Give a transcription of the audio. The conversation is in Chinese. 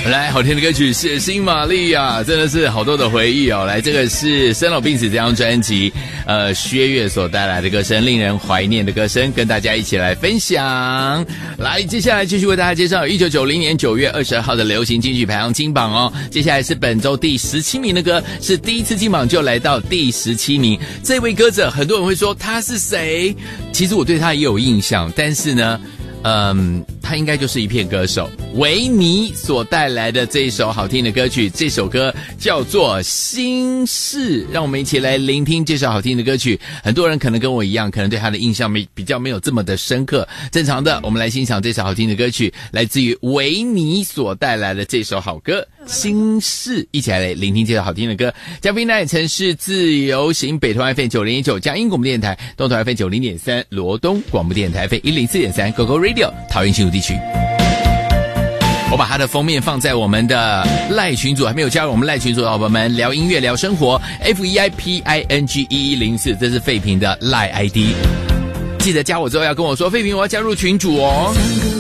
来，好听的歌曲《血腥玛丽亚》，真的是好多的回忆哦。来，这个是《生老病死》这张专辑，薛岳所带来的歌声，令人怀念的歌声，跟大家一起来分享。来，接下来继续为大家介绍1990年9月22号的流行金曲排行金榜哦。接下来是本周第17名的歌，是第一次金榜就来到第17名。这位歌者，很多人会说他是谁？其实我对他也有印象，但是呢，他应该就是一片歌手，维尼所带来的这一首好听的歌曲，这首歌叫做《心事》，让我们一起来聆听这首好听的歌曲。很多人可能跟我一样，可能对他的印象比较没有这么的深刻，正常的，我们来欣赏这首好听的歌曲，来自于维尼所带来的这首好歌《心事》，一起来聆听这首好听的歌。嘉宾呢曾是自由行北投 FM 90.9，嘉音广播电台东投 FM 90.3，罗东广播电台 FM 104.3 ，GoGo Radio 桃园新竹地区。我把它的封面放在我们的赖群组，还没有加入我们赖群组的伙伴们，聊音乐聊生活 FEIPING1104，这是废平的赖 ID， 记得加我之后要跟我说废平我要加入群组哦。